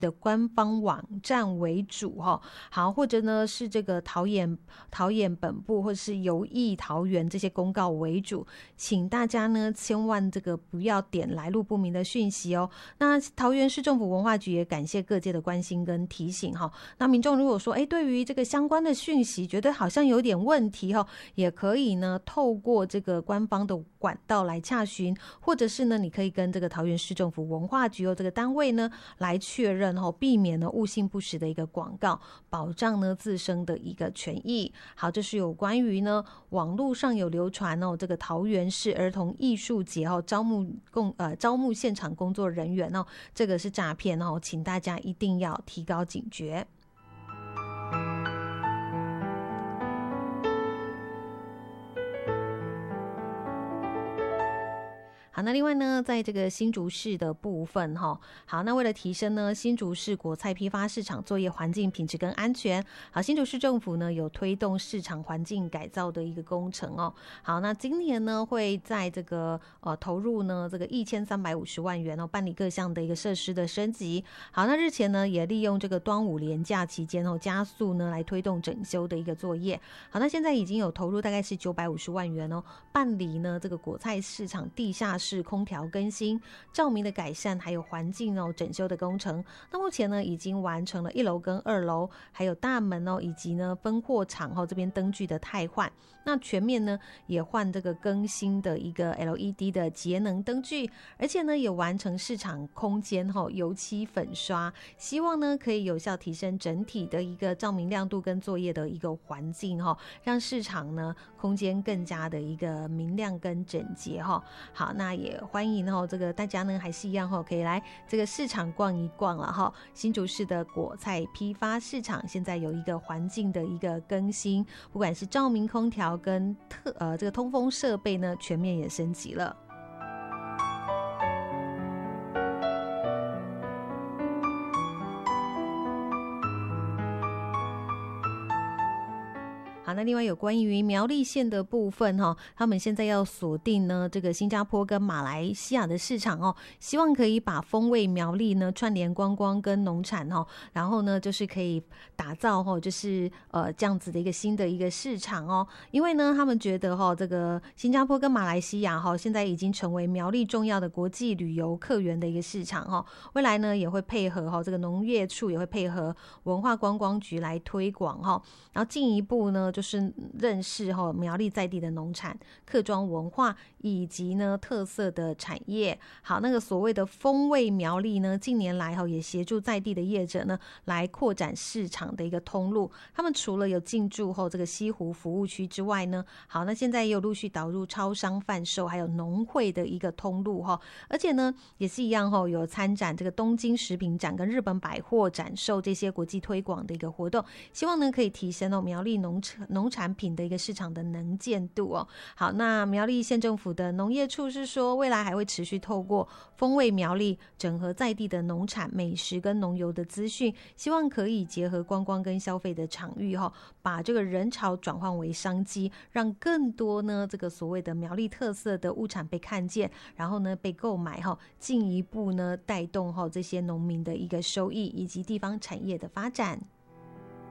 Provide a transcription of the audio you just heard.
的官方网站为主好，或者呢是这个桃园本部或者是游艺桃园这些公告为主，请大家呢千万这个不要点来路不明的讯息那桃园市政府文化局也感谢各界的关心跟提醒那民众如果说对于这个相关的讯息觉得好像有点问题也可以呢透过这个官方的管道来洽询，或者是呢你可以跟这个桃园市政府文化局这个单位呢来确认避免呢误信不实的一个广告，保障呢自身的一个权益。好，这是有关于呢网络上有流传这个桃园市儿童艺术节招募现场工作人员这个是诈骗请大家一定要提高警觉。好，那另外呢在这个新竹市的部分好，那为了提升呢新竹市果菜批发市场作业环境品质跟安全，好，新竹市政府呢有推动市场环境改造的一个工程好，那今年呢会在这个投入呢这个1350万元办理各项的一个设施的升级。好，那日前呢也利用这个端午连假期间加速呢来推动整修的一个作业。好，那现在已经有投入大概是950万元办理呢这个果菜市场地下室空调更新、照明的改善，还有环境整修的工程。那目前呢已经完成了1楼跟2楼，还有大门以及呢分货场这边灯具的汰换。那全面呢也换这个更新的一个 LED 的节能灯具，而且呢也完成市场空间油漆粉刷，希望呢可以有效提升整体的一个照明亮度跟作业的一个环境让市场呢空间更加的一个明亮跟整洁好，那也欢迎这个大家呢还是一样可以来这个市场逛一逛了新竹市的果菜批发市场现在有一个环境的一个更新，不管是照明、空调跟这个通风设备呢全面也升级了。好，那另外有关于苗栗县的部分他们现在要锁定呢这个新加坡跟马来西亚的市场希望可以把风味苗栗呢串联观光跟农产然后呢就是可以打造就是这样子的一个新的一个市场因为呢他们觉得这个新加坡跟马来西亚现在已经成为苗栗重要的国际旅游客源的一个市场未来呢也会配合这个农业处也会配合文化观光局来推广然后进一步呢就是认识苗栗在地的农产、客庄文化以及呢特色的产业。好，那个所谓的风味苗栗呢，近年来也协助在地的业者呢来扩展市场的一个通路。他们除了有进驻这个西湖服务区之外呢，好，那现在也有陆续导入超商贩售还有农会的一个通路而且呢也是一样有参展这个东京食品展跟日本百货展售这些国际推广的一个活动，希望呢可以提升苗栗农产品的一个市场的能见度好，那苗栗县政府的农业处是说，未来还会持续透过风味苗栗整合在地的农产、美食跟农游的资讯，希望可以结合观光跟消费的场域把这个人潮转换为商机，让更多呢这个所谓的苗栗特色的物产被看见，然后呢被购买进一步呢带动这些农民的一个收益以及地方产业的发展。